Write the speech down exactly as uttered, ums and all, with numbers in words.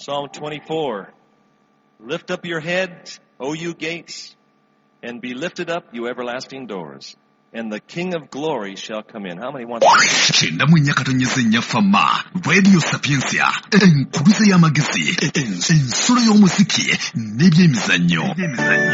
Psalm twenty-four. Lift up your heads, O you gates, and be lifted up, you everlasting doors, and the King of glory shall come in. How many want that? Chenda munyakatonyeze nyafama Radio Sapiensia enkuluze y'amagezi ensolo y'omuziki n'ebyemizannyo